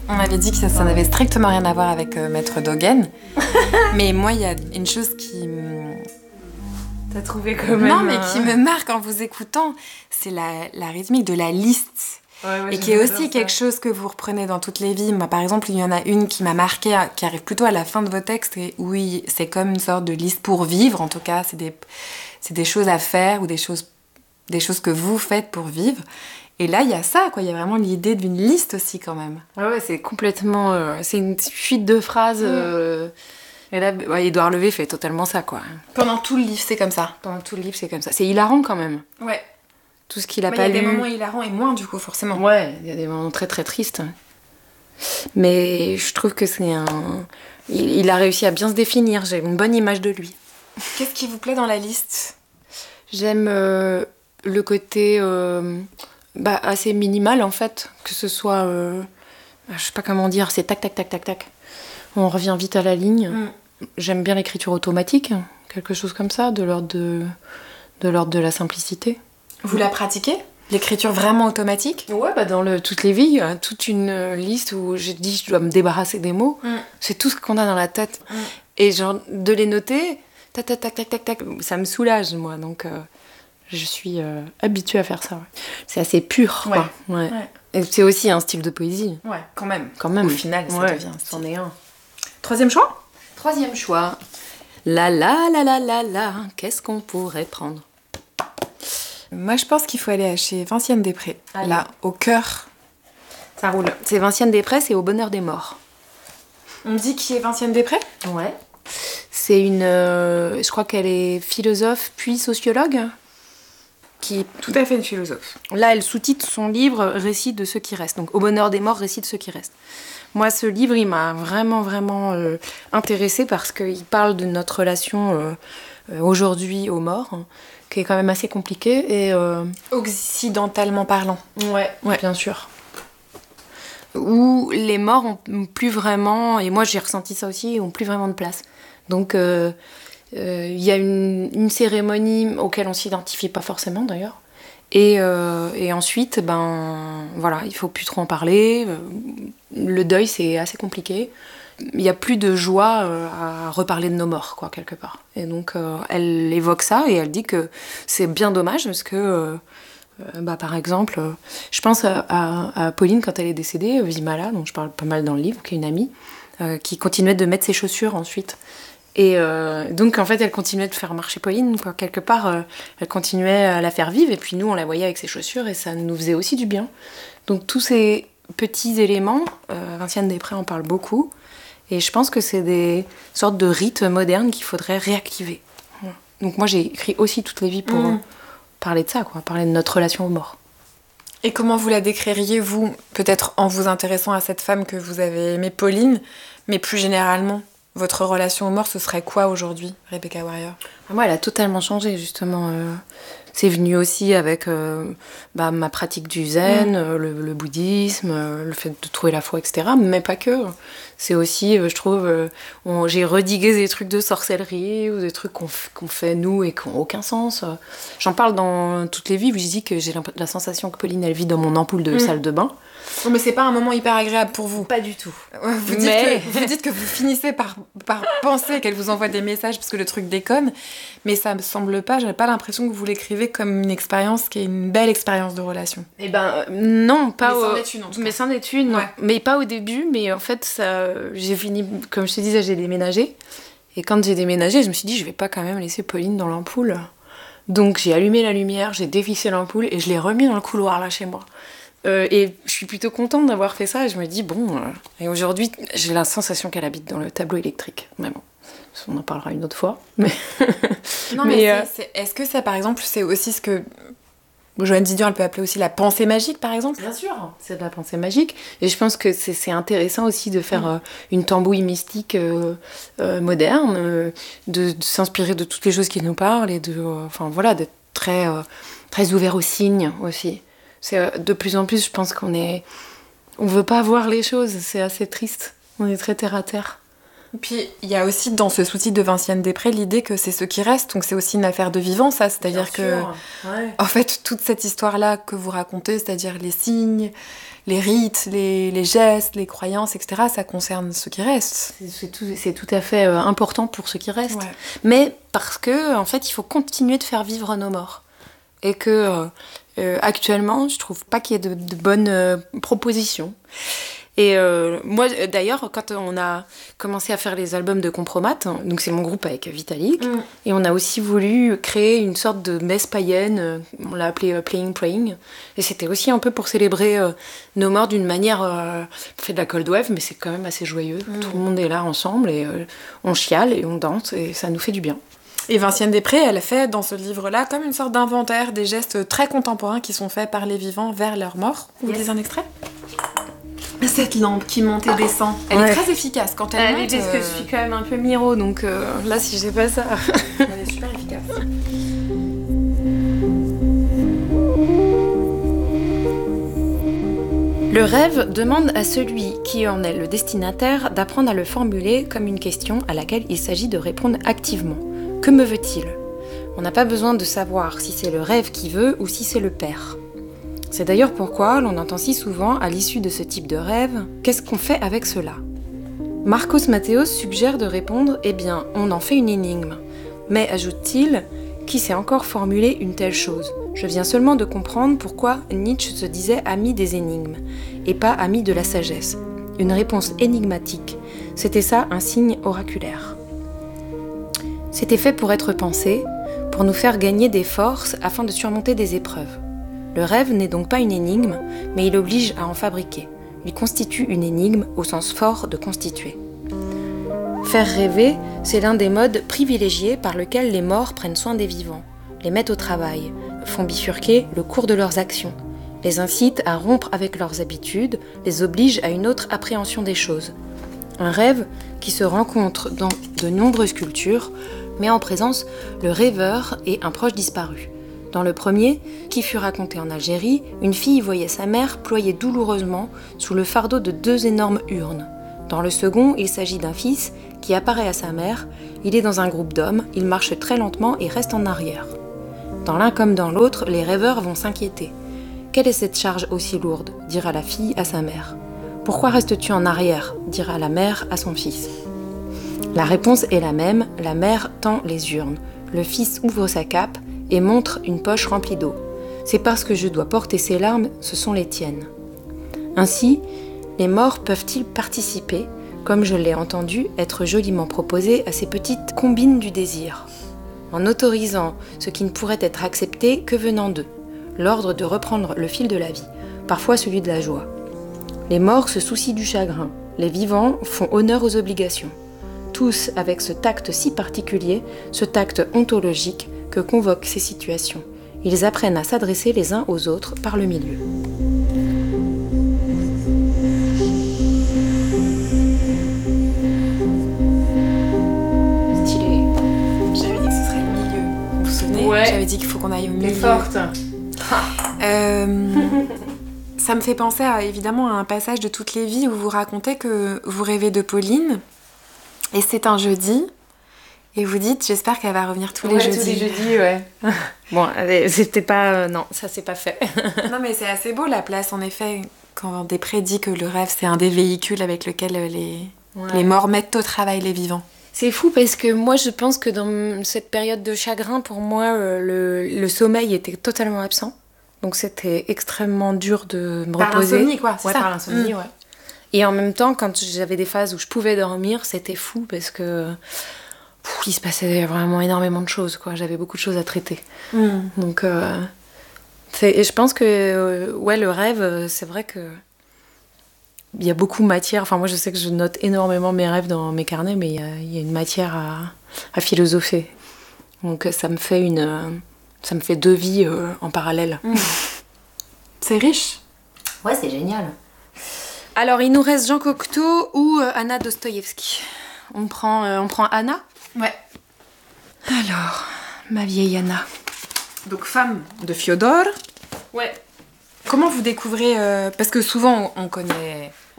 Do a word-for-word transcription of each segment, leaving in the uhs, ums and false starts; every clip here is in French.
On m'avait dit que ça, ça n'avait strictement rien à voir avec euh, Maître Dogen. Mais moi, il y a une chose qui... T'as trouvé quand même... Non, mais qui me marque en vous écoutant, c'est la, la rythmique de la liste. Ouais, ouais, et qui est aussi quelque chose que vous reprenez dans toutes les vies. Moi, par exemple, il y en a une qui m'a marquée, qui arrive plutôt à la fin de vos textes, et oui, c'est comme une sorte de liste pour vivre, en tout cas, c'est des, c'est des choses à faire ou des choses, des choses que vous faites pour vivre. Et là, il y a ça, quoi. Il y a vraiment l'idée d'une liste aussi, quand même. Ouais, ouais, c'est complètement... Euh, c'est une suite de phrases... Euh, et là, ouais, Édouard Levé fait totalement ça, quoi. Pendant tout le livre, c'est comme ça. Pendant tout le livre, c'est comme ça. C'est hilarant, quand même. Ouais. Tout ce qu'il a Mais pas lu. Il y a des moments hilarants et moins, du coup, forcément. Ouais, il y a des moments très, très tristes. Mais je trouve que c'est un... Il, il a réussi à bien se définir. J'ai une bonne image de lui. Qu'est-ce qui vous plaît dans la liste ? J'aime euh, le côté... Euh, bah, assez minimal, en fait. Que ce soit... Euh, je sais pas comment dire. C'est tac, tac, tac, tac, tac. On revient vite à la ligne. Mm. J'aime bien l'écriture automatique. Quelque chose comme ça, de l'ordre de, de, l'ordre de la simplicité. Vous la pratiquez ? L'écriture vraiment automatique ? Ouais, bah dans le, toutes les vies, il y a toute une liste où j'ai dit je dois me débarrasser des mots. Mm. C'est tout ce qu'on a dans la tête. Mm. Et genre, de les noter, tac, tac, tac, tac, tac, tac, ça me soulage, moi. Donc, euh, je suis euh, habituée à faire ça. Ouais. C'est assez pur, quoi. Ouais. Ouais. Ouais. Et c'est aussi un style de poésie. Ouais, quand même. Quand même. Au final, ça ouais, devient. C'en est un. Troisième choix ? Troisième choix. La la la la la la, qu'est-ce qu'on pourrait prendre ? Moi, je pense qu'il faut aller chez Vinciane Després. Allez. Là, au cœur. Ça roule. C'est Vinciane Després, c'est Au bonheur des morts. On me dit qui est Vinciane Després ? Ouais. C'est une... Euh, je crois qu'elle est philosophe puis sociologue. Qui... Tout à fait une philosophe. Là, elle sous-titre son livre « Récit de ceux qui restent ». Donc, Au bonheur des morts, récit de ceux qui restent. Moi, ce livre, il m'a vraiment, vraiment euh, intéressée parce qu'il parle de notre relation euh, euh, aujourd'hui aux morts, hein, qui est quand même assez compliquée. Et, euh... occidentalement parlant. Ouais, ouais, bien sûr. Où les morts ont plus vraiment, et moi j'ai ressenti ça aussi, ont plus vraiment de place. Donc, il euh, euh, y a une, une cérémonie auquel on s'identifie pas forcément d'ailleurs. Et, euh, et ensuite, ben voilà, il faut plus trop en parler. Le deuil, c'est assez compliqué. Il n'y a plus de joie euh, à reparler de nos morts, quoi, quelque part. Et donc, euh, elle évoque ça et elle dit que c'est bien dommage parce que, euh, euh, bah, par exemple, euh, je pense à, à, à Pauline quand elle est décédée, Vimala, dont je parle pas mal dans le livre, qui est une amie, euh, qui continuait de mettre ses chaussures ensuite. Et euh, donc, en fait, elle continuait de faire marcher Pauline, quoi. Quelque part, euh, elle continuait à la faire vivre, et puis nous, on la voyait avec ses chaussures, et ça nous faisait aussi du bien. Donc, tous ces petits éléments, euh, Vinciane Després en parle beaucoup, et je pense que c'est des sortes de rites modernes qu'il faudrait réactiver. Voilà. Donc, moi, j'ai écrit aussi Toutes les vies pour mmh. parler de ça, quoi, parler de notre relation aux morts. Et comment vous la décririez, vous, peut-être en vous intéressant à cette femme que vous avez aimée, Pauline, mais plus généralement ? Votre relation aux morts, ce serait quoi aujourd'hui, Rebecca Warrior ? Moi, elle a totalement changé, justement. Euh, c'est venu aussi avec euh, bah, ma pratique du zen, mmh. euh, le, le bouddhisme, euh, le fait de trouver la foi, et cetera. Mais pas que. C'est aussi, euh, je trouve, euh, on, j'ai redigué des trucs de sorcellerie ou des trucs qu'on, f- qu'on fait nous et qui n'ont aucun sens. J'en parle dans Toutes les vies où je dis que j'ai la sensation que Pauline, elle vit dans mon ampoule de mmh. salle de bain. Non, mais c'est pas un moment hyper agréable pour vous. Pas du tout. Vous dites, mais... que, vous dites que vous finissez par, par penser qu'elle vous envoie des messages parce que le truc déconne, mais ça me semble pas, j'ai pas l'impression que vous l'écrivez comme une expérience qui est une belle expérience de relation. Eh ben, euh, non, pas mais au... c'en est une, en tout cas. Mais c'en est une, ouais. Mais pas au début, mais en fait, ça, j'ai fini, comme je te disais, j'ai déménagé, et quand j'ai déménagé, je me suis dit, je vais pas quand même laisser Pauline dans l'ampoule. Donc j'ai allumé la lumière, j'ai dévissé l'ampoule, et je l'ai remis dans le couloir, là, chez moi. Euh, et je suis plutôt contente d'avoir fait ça et je me dis bon euh, et aujourd'hui j'ai la sensation qu'elle habite dans le tableau électrique, mais bon on en parlera une autre fois, mais non mais, mais c'est, euh... c'est, est-ce que ça par exemple c'est aussi ce que Joanne Didion elle peut appeler aussi la pensée magique par exemple? Bien sûr, c'est de la pensée magique et je pense que c'est, c'est intéressant aussi de faire mmh. euh, une tambouille mystique euh, euh, moderne, euh, de, de s'inspirer de toutes les choses qui nous parlent et de euh, enfin voilà d'être très euh, très ouvert aux signes aussi. C'est de plus en plus, je pense qu'on est... On veut pas voir les choses, c'est assez triste. On est très terre à terre. Et puis, il y a aussi dans ce sous-titre de Vinciane Després l'idée que c'est ce qui reste, donc c'est aussi une affaire de vivant, ça. C'est-à-dire Bien que, sûr, ouais. en fait, toute cette histoire-là que vous racontez, c'est-à-dire les signes, les rites, les, les gestes, les croyances, et cetera, ça concerne ce qui reste. C'est, c'est tout, c'est tout à fait euh, important pour ce qui reste. Ouais. Mais parce que, en fait, il faut continuer de faire vivre nos morts. Et que, euh, euh, actuellement, je trouve pas qu'il y ait de, de bonnes euh, propositions. Et euh, moi, d'ailleurs, quand on a commencé à faire les albums de Compromat, donc c'est mon groupe avec Vitalik, mm. et on a aussi voulu créer une sorte de messe païenne, on l'a appelé euh, Playing Praying, et c'était aussi un peu pour célébrer euh, nos morts d'une manière, euh, on fait de la cold wave, mais c'est quand même assez joyeux, mm. tout le monde est là ensemble, et euh, on chiale, et on danse, et ça nous fait du bien. Et Vinciane Després, elle fait dans ce livre-là comme une sorte d'inventaire des gestes très contemporains qui sont faits par les vivants vers leurs morts. Vous yes. lisez un extrait ? Cette lampe qui monte et descend, elle ouais. est très efficace quand elle, elle monte. Parce euh... que je suis quand même un peu miro, donc euh, là, si j'ai pas ça... Elle est super efficace. Le rêve demande à celui qui en est le destinataire d'apprendre à le formuler comme une question à laquelle il s'agit de répondre activement. Que me veut-il ? On n'a pas besoin de savoir si c'est le rêve qui veut ou si c'est le père. C'est d'ailleurs pourquoi l'on entend si souvent, à l'issue de ce type de rêve, qu'est-ce qu'on fait avec cela ? Marcos Mateos suggère de répondre, eh bien, on en fait une énigme. Mais, ajoute-t-il, qui sait encore formuler une telle chose ? Je viens seulement de comprendre pourquoi Nietzsche se disait ami des énigmes, et pas ami de la sagesse. Une réponse énigmatique, c'était ça un signe oraculaire. C'était fait pour être pensé, pour nous faire gagner des forces afin de surmonter des épreuves. Le rêve n'est donc pas une énigme, mais il oblige à en fabriquer. Il constitue une énigme au sens fort de constituer. Faire rêver, c'est l'un des modes privilégiés par lequel les morts prennent soin des vivants, les mettent au travail, font bifurquer le cours de leurs actions, les incitent à rompre avec leurs habitudes, les obligent à une autre appréhension des choses. Un rêve qui se rencontre dans de nombreuses cultures, met en présence le rêveur et un proche disparu. Dans le premier, qui fut raconté en Algérie, une fille voyait sa mère ployée douloureusement sous le fardeau de deux énormes urnes. Dans le second, il s'agit d'un fils qui apparaît à sa mère, il est dans un groupe d'hommes, il marche très lentement et reste en arrière. Dans l'un comme dans l'autre, les rêveurs vont s'inquiéter. Quelle est cette charge aussi lourde ? Dira la fille à sa mère. Pourquoi restes-tu en arrière ? Dira la mère à son fils. La réponse est la même, la mère tend les urnes. Le fils ouvre sa cape et montre une poche remplie d'eau. C'est parce que je dois porter ces larmes, ce sont les tiennes. Ainsi, les morts peuvent-ils participer, comme je l'ai entendu être joliment proposé à ces petites combines du désir, en autorisant ce qui ne pourrait être accepté que venant d'eux, l'ordre de reprendre le fil de la vie, parfois celui de la joie. Les morts se soucient du chagrin, les vivants font honneur aux obligations. Tous avec ce tact si particulier, ce tact ontologique que convoquent ces situations. Ils apprennent à s'adresser les uns aux autres par le milieu. Stylé. J'avais dit que ce serait le milieu. Vous vous souvenez ? Ouais. J'avais dit qu'il faut qu'on aille au milieu. T'es forte. euh, ça me fait penser à, évidemment à un passage de Toutes les vies où vous racontez que vous rêvez de Pauline et c'est un jeudi. Et vous dites, j'espère qu'elle va revenir tous ouais, les jeudis. tous les jeudis, ouais. Bon, allez, c'était pas... Euh, non, ça c'est pas fait. Non, mais c'est assez beau, la place, en effet, quand Després dit que le rêve, c'est un des véhicules avec lequel les, ouais. les morts mettent au travail les vivants. C'est fou, parce que moi, je pense que dans cette période de chagrin, pour moi, le, le sommeil était totalement absent. Donc c'était extrêmement dur de me par reposer. Par l'insomnie, quoi, c'est ouais, ça. par l'insomnie, mmh. ouais. Et en même temps, quand j'avais des phases où je pouvais dormir, c'était fou, parce que... Pff, il se passait vraiment énormément de choses, quoi. J'avais beaucoup de choses à traiter. Mm. Donc, euh, c'est, et je pense que euh, ouais, le rêve, c'est vrai que il y a beaucoup de matière. Enfin, moi, je sais que je note énormément mes rêves dans mes carnets, mais il y a, il y a une matière à, à philosopher. Donc, ça me fait une, ça me fait deux vies euh, en parallèle. Mm. C'est riche. Ouais, c'est génial. Alors, il nous reste Jean Cocteau ou euh, Anna Dostoïevski. On prend, euh, on prend Anna ? Ouais. Alors, ma vieille Anna. Donc, femme de Fiodor. Ouais. Comment vous découvrez... Euh, parce que souvent, on connaît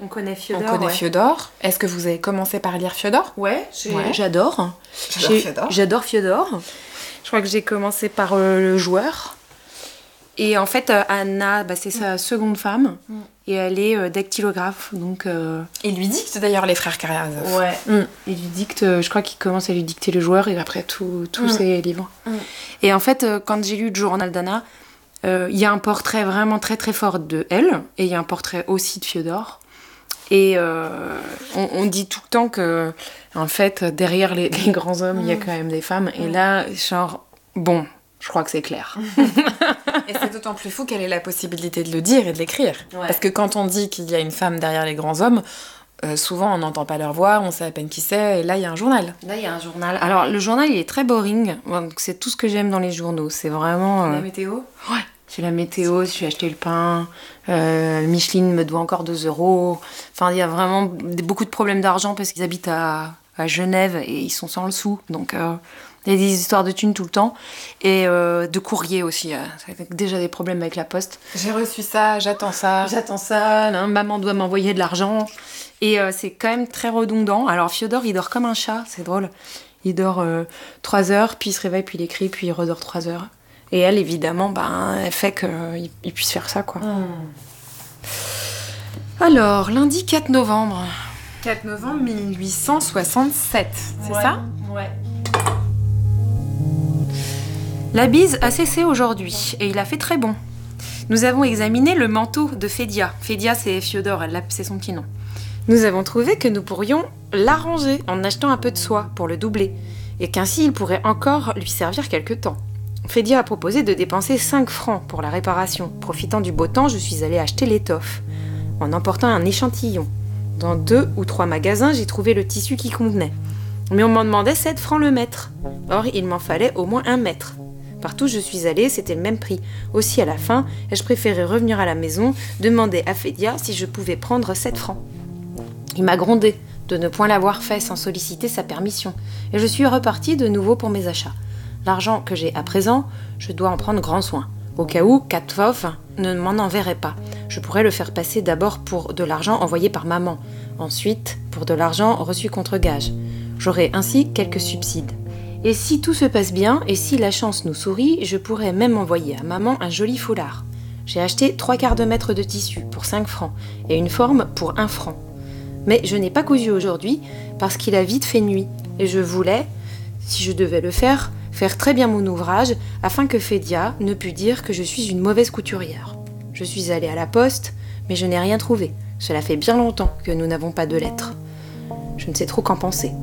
On connaît Fiodor. On connaît ouais. Fiodor. Est-ce que vous avez commencé par lire Fiodor? Ouais, Ouais. j'adore. J'adore Fiodor. J'adore Fiodor. Je crois que j'ai commencé par euh, le joueur. Et en fait, euh, Anna, bah, c'est sa seconde femme. Mm. Et elle est euh, dactylographe. Donc, euh... Il lui dicte d'ailleurs les frères Karamazov. Ouais. Mm. Il lui dicte, euh, je crois qu'il commence à lui dicter le joueur et après tous mm. ses livres. Mm. Et en fait, euh, quand j'ai lu le journal d'Anna, il euh, y a un portrait vraiment très très fort de elle. Et il y a un portrait aussi de Fiodor. Et euh, on, on dit tout le temps que, en fait, derrière les, les grands hommes, il mm. y a quand même des femmes. Mm. Et là, genre, bon, je crois que c'est clair. Et c'est d'autant plus fou qu'elle ait la possibilité de le dire et de l'écrire. Ouais. Parce que quand on dit qu'il y a une femme derrière les grands hommes, euh, souvent on n'entend pas leur voix, on sait à peine qui c'est, et là il y a un journal. Là il y a un journal. Alors le journal il est très boring, donc c'est tout ce que j'aime dans les journaux. C'est vraiment... Euh... La météo ? Ouais. C'est la météo, si j'ai acheté le pain, euh, Micheline me doit encore deux euros. Enfin, il y a vraiment beaucoup de problèmes d'argent parce qu'ils habitent à, à Genève et ils sont sans le sou. Donc, euh, il y a des histoires de thunes tout le temps. Et euh, de courrier aussi. Euh, déjà des problèmes avec la poste. J'ai reçu ça, j'attends ça. J'attends ça, hein, maman doit m'envoyer de l'argent. Et euh, c'est quand même très redondant. Alors, Fiodor, il dort comme un chat, c'est drôle. Il dort euh, trois heures, puis il se réveille, puis il écrit, puis il redort trois heures. Et elle, évidemment, ben, elle fait qu'il il puisse faire ça, quoi. Mmh. Alors, lundi quatre novembre. quatre novembre mille huit cent soixante-sept, c'est ouais, ça ? Ouais. La bise a cessé aujourd'hui, et il a fait très bon. Nous avons examiné le manteau de Fédia. Fédia, c'est Fiodor, elle, c'est son petit nom. Nous avons trouvé que nous pourrions l'arranger en achetant un peu de soie pour le doubler, et qu'ainsi il pourrait encore lui servir quelque temps. Fédia a proposé de dépenser cinq francs pour la réparation. Profitant du beau temps, je suis allée acheter l'étoffe, en emportant un échantillon. Dans deux ou trois magasins, j'ai trouvé le tissu qui convenait. Mais on m'en demandait sept francs le mètre. Or, il m'en fallait au moins un mètre. Partout où je suis allée, c'était le même prix. Aussi, à la fin, ai-je préféré revenir à la maison, demander à Fédia si je pouvais prendre sept francs. Il m'a grondé de ne point l'avoir fait sans solliciter sa permission. Et je suis repartie de nouveau pour mes achats. L'argent que j'ai à présent, je dois en prendre grand soin. Au cas où Katvov ne m'en enverrait pas. Je pourrais le faire passer d'abord pour de l'argent envoyé par maman, ensuite pour de l'argent reçu contre gage. J'aurai ainsi quelques subsides. Et si tout se passe bien, et si la chance nous sourit, je pourrais même envoyer à maman un joli foulard. J'ai acheté trois quarts de mètre de tissu pour cinq francs, et une forme pour un franc. Mais je n'ai pas cousu aujourd'hui, parce qu'il a vite fait nuit, et je voulais, si je devais le faire, faire très bien mon ouvrage, afin que Fédia ne pût dire que je suis une mauvaise couturière. Je suis allée à la poste, mais je n'ai rien trouvé. Cela fait bien longtemps que nous n'avons pas de lettres. Je ne sais trop qu'en penser.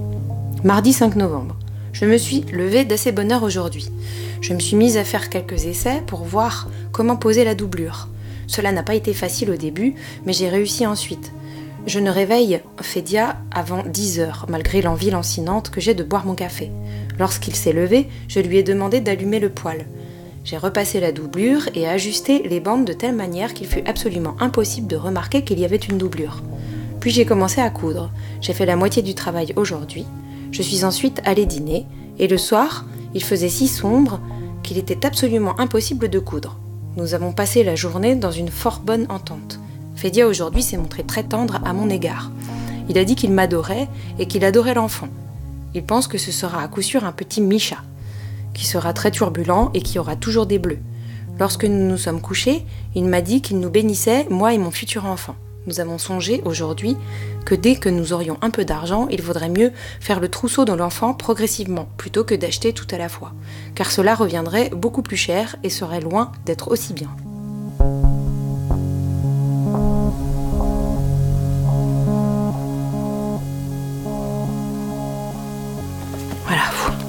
Mardi cinq novembre. Je me suis levée d'assez bonne heure aujourd'hui. Je me suis mise à faire quelques essais pour voir comment poser la doublure. Cela n'a pas été facile au début, mais j'ai réussi ensuite. Je ne réveille Fédia avant dix heures, malgré l'envie lancinante que j'ai de boire mon café. Lorsqu'il s'est levé, je lui ai demandé d'allumer le poêle. J'ai repassé la doublure et ajusté les bandes de telle manière qu'il fut absolument impossible de remarquer qu'il y avait une doublure. Puis j'ai commencé à coudre. J'ai fait la moitié du travail aujourd'hui. Je suis ensuite allée dîner, et le soir, il faisait si sombre qu'il était absolument impossible de coudre. Nous avons passé la journée dans une fort bonne entente. Fédia aujourd'hui s'est montré très tendre à mon égard. Il a dit qu'il m'adorait et qu'il adorait l'enfant. Il pense que ce sera à coup sûr un petit Micha, qui sera très turbulent et qui aura toujours des bleus. Lorsque nous nous sommes couchés, il m'a dit qu'il nous bénissait, moi et mon futur enfant. Nous avons songé aujourd'hui que dès que nous aurions un peu d'argent, il vaudrait mieux faire le trousseau de l'enfant progressivement, plutôt que d'acheter tout à la fois, car cela reviendrait beaucoup plus cher et serait loin d'être aussi bien. Voilà.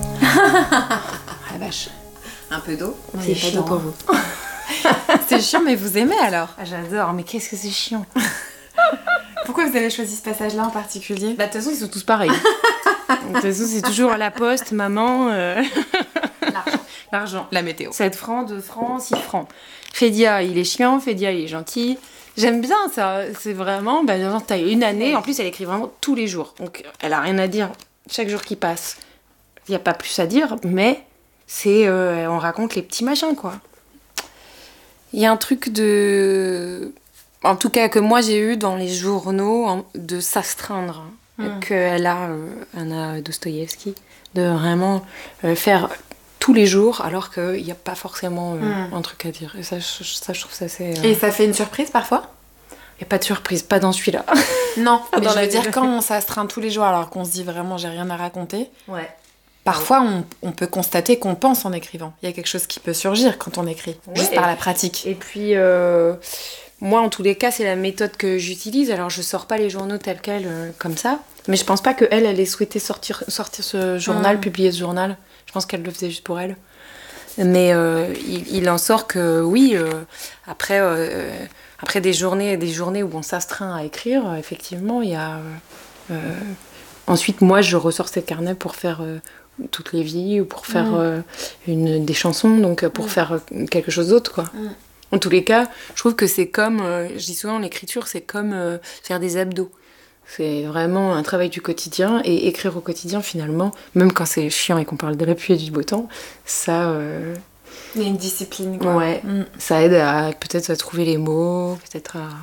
La vache. Un peu d'eau. C'est pas d'eau pour vous. C'est chiant, mais vous aimez alors? Ah, j'adore, mais qu'est-ce que c'est chiant. Pourquoi vous avez choisi ce passage-là en particulier? Bah, de toute façon, ils sont tous pareils. De toute façon, c'est toujours à la poste, maman. Euh... L'argent. L'argent. La météo. sept francs, deux francs, six francs. Fédia, il est chiant, Fédia, il est gentil. J'aime bien ça. C'est vraiment, bah, genre, t'as une année, en plus, elle écrit vraiment tous les jours. Donc, elle a rien à dire chaque jour qui passe. Il n'y a pas plus à dire, mais c'est, euh, on raconte les petits machins, quoi. Il y a un truc de... en tout cas que moi j'ai eu dans les journaux, hein, de s'astreindre, mm. qu'elle a euh, Anna Dostoïevski, de vraiment euh, faire tous les jours, alors qu'il n'y a pas forcément euh, mm. un truc à dire. Et ça, je, ça, je trouve ça assez... Euh... Et ça fait une surprise parfois ? Il n'y a pas de surprise, pas dans celui-là. Non, mais dans je veux dire, quand on s'astreint tous les jours, alors qu'on se dit vraiment j'ai rien à raconter, ouais. parfois on, on peut constater qu'on pense en écrivant. Il y a quelque chose qui peut surgir quand on écrit, ouais, juste par la pratique. Et puis, euh, moi en tous les cas, c'est la méthode que j'utilise. Alors je sors pas les journaux tels quels, euh, comme ça. Mais je pense pas qu'elle, elle ait souhaité sortir, sortir ce journal, mmh. publier ce journal. Je pense qu'elle le faisait juste pour elle. Mais euh, il, il en sort que oui, euh, après... Euh, Après des journées, des journées où on s'astreint à écrire, effectivement, il y a... Euh, ensuite, moi, je ressors ces carnets pour faire euh, toutes les vies ou pour faire mmh. euh, une, des chansons, donc pour mmh. faire quelque chose d'autre, quoi. Mmh. En tous les cas, je trouve que c'est comme... Euh, je dis souvent, l'écriture, c'est comme euh, faire des abdos. C'est vraiment un travail du quotidien. Et écrire au quotidien, finalement, même quand c'est chiant et qu'on parle de la pluie et du beau temps, ça... Euh, il y a une discipline, quoi. Ouais, mm. ça aide à peut-être à trouver les mots, peut-être à...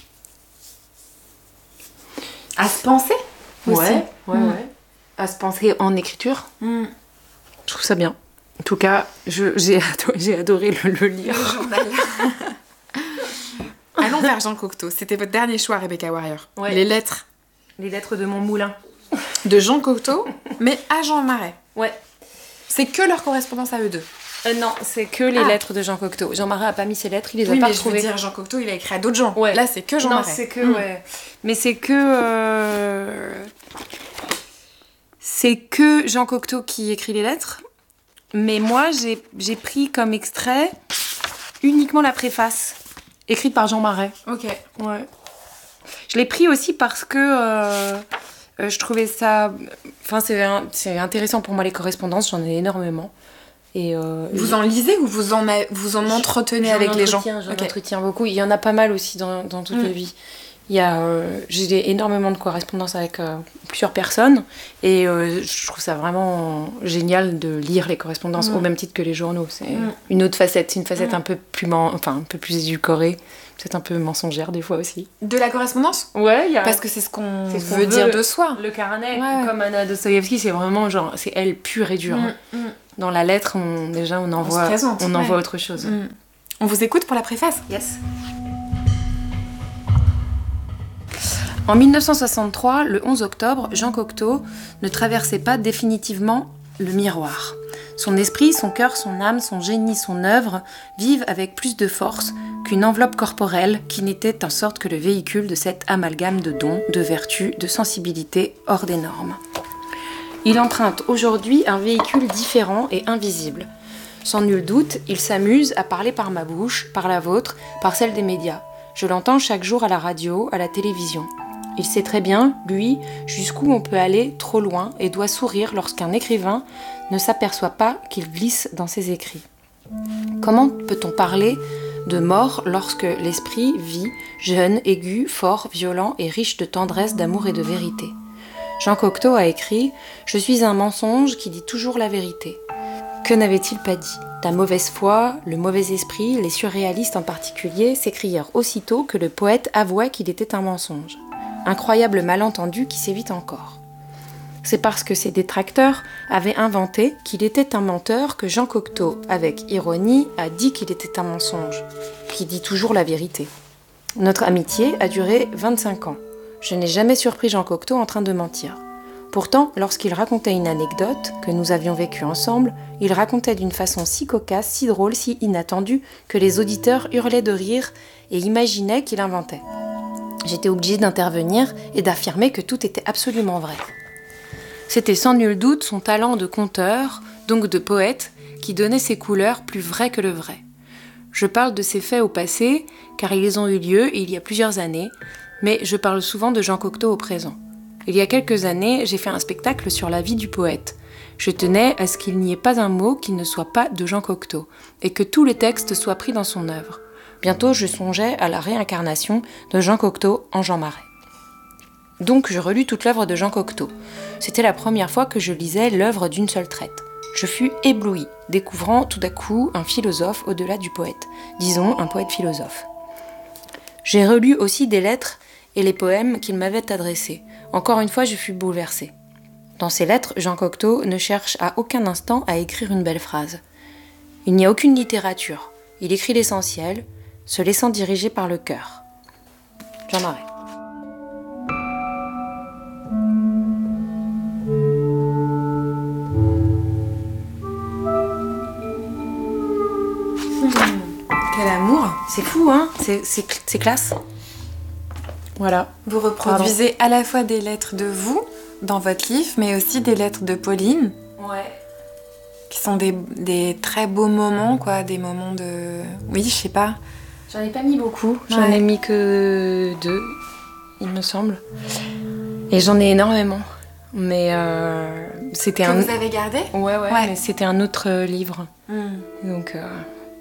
À se penser aussi. Ouais, ouais, mm. ouais. À se penser en écriture. Mm. Je trouve ça bien. En tout cas, je, j'ai, adoré, j'ai adoré le, le lire. Le journal. Allons vers Jean Cocteau. C'était votre dernier choix, Rebecca Warrior. Ouais. Les lettres. Les lettres de mon moulin. De Jean Cocteau, mais à Jean Marais. Ouais. C'est que leur correspondance à eux deux. Euh, non, c'est que les ah. lettres de Jean Cocteau. Jean Marais a pas mis ses lettres, il les a oui, pas mais retrouvées. Je veux dire, Jean Cocteau, il a écrit à d'autres gens. Ouais. Là, c'est que Jean non, Marais. Non, c'est que, mmh. ouais. Mais c'est que... Euh... C'est que Jean Cocteau qui écrit les lettres. Mais moi, j'ai, j'ai pris comme extrait uniquement la préface, écrite par Jean Marais. Ok. Ouais. Je l'ai pris aussi parce que... Euh... Euh, je trouvais ça... Enfin, c'est, un... c'est intéressant pour moi, les correspondances. J'en ai énormément. Et euh, vous en lisez ou vous en, a, vous en entretenez j'en avec les gens ? J'en okay. entretiens beaucoup. Il y en a pas mal aussi dans, dans toute mmh. la vie. Il y a, euh, j'ai énormément de correspondances avec euh, plusieurs personnes et euh, je trouve ça vraiment génial de lire les correspondances mmh. au même titre que les journaux. C'est mmh. une autre facette, c'est une facette mmh. un peu plus man... enfin, un peu plus édulcorée, peut-être un peu mensongère des fois aussi. De la correspondance ? Ouais, y a... parce que c'est ce qu'on, c'est ce qu'on veut, veut dire de soi. Le carnet, ouais. comme Anna Dostoïevski, c'est vraiment genre, c'est elle pure et dure. Mmh. Hein. Mmh. Dans la lettre, on, déjà, on envoie, on, présente, on envoie ouais. autre chose. Mmh. On vous écoute pour la préface ? Yes. En dix-neuf cent soixante-trois, le onze octobre, Jean Cocteau ne traversait pas définitivement le miroir. Son esprit, son cœur, son âme, son génie, son œuvre vivent avec plus de force qu'une enveloppe corporelle qui n'était en sorte que le véhicule de cet amalgame de dons, de vertus, de sensibilité hors des normes. Il emprunte aujourd'hui un véhicule différent et invisible. Sans nul doute, il s'amuse à parler par ma bouche, par la vôtre, par celle des médias. Je l'entends chaque jour à la radio, à la télévision. Il sait très bien, lui, jusqu'où on peut aller trop loin et doit sourire lorsqu'un écrivain ne s'aperçoit pas qu'il glisse dans ses écrits. Comment peut-on parler de mort lorsque l'esprit vit, jeune, aigu, fort, violent et riche de tendresse, d'amour et de vérité ? Jean Cocteau a écrit « Je suis un mensonge qui dit toujours la vérité ». Que n'avait-il pas dit ? La mauvaise foi, le mauvais esprit, les surréalistes en particulier, s'écrièrent aussitôt que le poète avouait qu'il était un mensonge. Incroyable malentendu qui s'évite encore. C'est parce que ses détracteurs avaient inventé qu'il était un menteur que Jean Cocteau, avec ironie, a dit qu'il était un mensonge, qui dit toujours la vérité. Notre amitié a duré vingt-cinq ans. Je n'ai jamais surpris Jean Cocteau en train de mentir. Pourtant, lorsqu'il racontait une anecdote que nous avions vécue ensemble, il racontait d'une façon si cocasse, si drôle, si inattendue, que les auditeurs hurlaient de rire et imaginaient qu'il inventait. J'étais obligée d'intervenir et d'affirmer que tout était absolument vrai. C'était sans nul doute son talent de conteur, donc de poète, qui donnait ses couleurs plus vraies que le vrai. Je parle de ces faits au passé, car ils ont eu lieu il y a plusieurs années, mais je parle souvent de Jean Cocteau au présent. Il y a quelques années, j'ai fait un spectacle sur la vie du poète. Je tenais à ce qu'il n'y ait pas un mot qui ne soit pas de Jean Cocteau, et que tous les textes soient pris dans son œuvre. Bientôt, je songeais à la réincarnation de Jean Cocteau en Jean Marais. Donc, je relus toute l'œuvre de Jean Cocteau. C'était la première fois que je lisais l'œuvre d'une seule traite. Je fus éblouie, découvrant tout à coup un philosophe au-delà du poète. Disons, un poète-philosophe. J'ai relu aussi des lettres et les poèmes qu'il m'avait adressés. Encore une fois, je fus bouleversée. Dans ces lettres, Jean Cocteau ne cherche à aucun instant à écrire une belle phrase. Il n'y a aucune littérature. Il écrit l'essentiel, se laissant diriger par le cœur. Jean Marais. Quel amour! C'est fou, hein? C'est, c'est, c'est classe. Voilà. Vous reproduisez Pardon. à la fois des lettres de vous dans votre livre, mais aussi des lettres de Pauline. Ouais. Qui sont des, des très beaux moments, quoi. Des moments de... Oui, je sais pas. J'en ai pas mis beaucoup. J'en ouais. ai mis que deux, il me semble. Et j'en ai énormément. Mais euh, c'était que un... vous avez gardé? Ouais, ouais, ouais. Mais c'était un autre livre. Mm. Donc... Euh...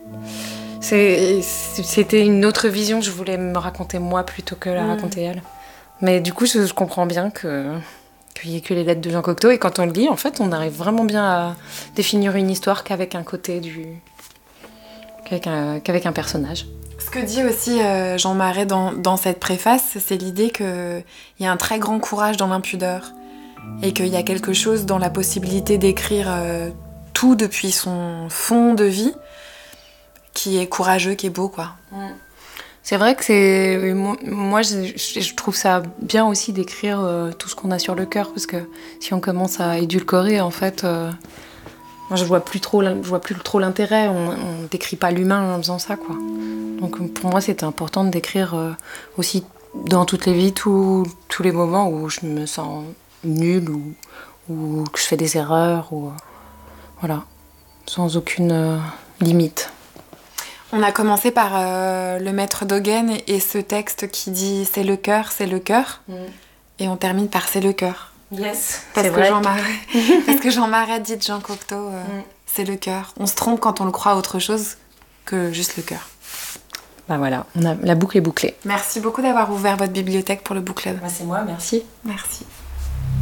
C'est, c'était une autre vision que je voulais me raconter moi plutôt que la mmh. raconter elle. Mais du coup, je, je comprends bien que, qu'il n'y ait que les lettres de Jean Cocteau. Et quand on le lit, en fait, on arrive vraiment bien à définir une histoire qu'avec un côté du... qu'avec un, qu'avec un personnage. Ce que dit aussi euh, Jean Marais dans, dans cette préface, c'est l'idée qu'il y a un très grand courage dans l'impudeur. Et qu'il y a quelque chose dans la possibilité d'écrire euh, tout depuis son fond de vie qui est courageux, qui est beau, quoi. C'est vrai que c'est... Moi, je, je trouve ça bien aussi d'écrire euh, tout ce qu'on a sur le cœur, parce que si on commence à édulcorer, en fait, euh, moi, je vois plus trop, je vois plus trop l'intérêt. On, on décrit pas l'humain en faisant ça, quoi. Donc, pour moi, c'était important de décrire euh, aussi dans toutes les vies, tout, tous les moments où je me sens nulle ou, ou que je fais des erreurs, ou... Euh, voilà, sans aucune euh, limite. On a commencé par euh, le maître d'Hogen et, et ce texte qui dit « c'est le cœur, c'est le cœur mm. ». Et on termine par « c'est le cœur ». Yes, parce c'est que vrai. Jean Marais, parce que Jean Marais dit de Jean Cocteau euh, mm. « c'est le cœur ». On se trompe quand on le croit autre chose que juste le cœur. Bah voilà, on a, la boucle est bouclée. Merci beaucoup d'avoir ouvert votre bibliothèque pour le book club. Bah c'est moi, merci. Merci.